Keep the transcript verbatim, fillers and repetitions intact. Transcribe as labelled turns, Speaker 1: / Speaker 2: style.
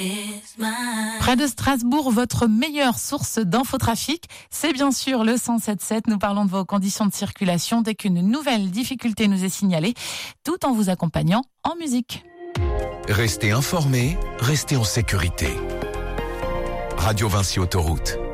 Speaker 1: Près de Strasbourg, votre meilleure source d'infotrafic, c'est bien sûr le cent sept sept. Nous parlons de vos conditions de circulation dès qu'une nouvelle difficulté nous est signalée, tout en vous accompagnant en musique.
Speaker 2: Restez informés, restez en sécurité. Radio Vinci Autoroute.